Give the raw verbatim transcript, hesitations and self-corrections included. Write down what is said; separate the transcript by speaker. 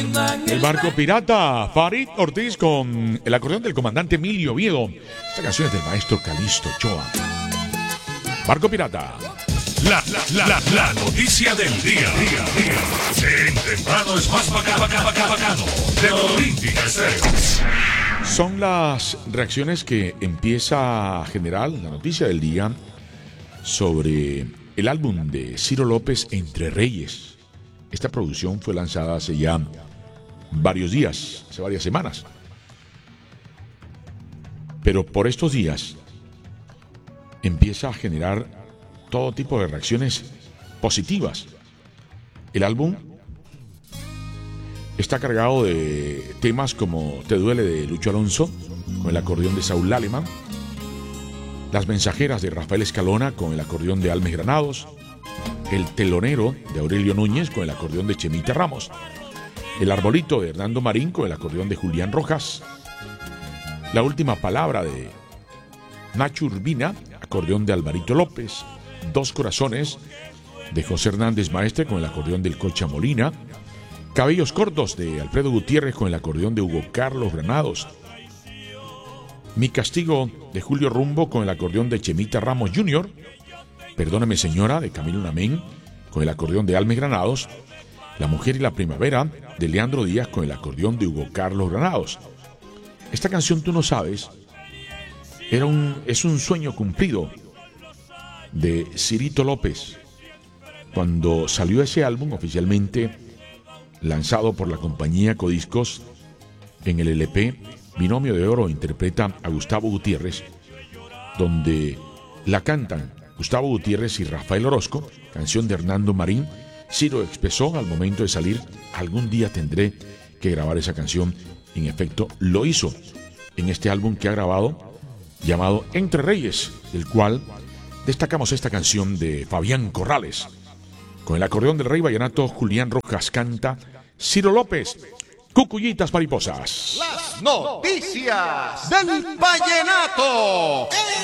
Speaker 1: El barco pirata, Farid Ortiz con el acordeón del comandante Emilio Oviedo. Esta canción es del maestro Calixto Ochoa. Barco pirata.
Speaker 2: La, la, la, la noticia del día. día, día. En temprano es más bacano, bacano, bacano de Olímpica Estéreo.
Speaker 1: Son las reacciones que empieza a generar la noticia del día sobre el álbum de Ciro López, Entre Reyes. Esta producción fue lanzada hace ya varios días, hace varias semanas. Pero por estos días empieza a generar todo tipo de reacciones positivas. El álbum está cargado de temas como Te duele de Lucho Alonso, con el acordeón de Saúl Laleman, Las mensajeras de Rafael Escalona, con el acordeón de Almes Granados, El telonero de Aurelio Núñez, con el acordeón de Chemita Ramos, El arbolito de Hernando Marín, con el acordeón de Julián Rojas, La última palabra de Nacho Urbina, acordeón de Alvarito López, Dos corazones de José Hernández Maestre, con el acordeón del Cocha Molina, Cabellos cortos de Alfredo Gutiérrez, con el acordeón de Hugo Carlos Granados, Mi castigo de Julio Rumbo, con el acordeón de Chemita Ramos junior, Perdóname señora de Camilo Namén, con el acordeón de Almes Granados, La mujer y la primavera de Leandro Díaz, con el acordeón de Hugo Carlos Granados. Esta canción, Tú no sabes, era un, es un sueño cumplido de Cirito López cuando salió ese álbum oficialmente lanzado por la compañía Codiscos. En el L P Binomio de Oro interpreta a Gustavo Gutiérrez, donde la cantan Gustavo Gutiérrez y Rafael Orozco, canción de Hernando Marín. Ciro expresó al momento de salir: algún día tendré que grabar esa canción. En efecto, lo hizo en este álbum que ha grabado llamado Entre Reyes, del cual destacamos esta canción de Fabián Corrales. Con el acordeón del Rey Vallenato, Julián Rojas canta Ciro López, Cucuyitas Mariposas.
Speaker 3: Las noticias del vallenato.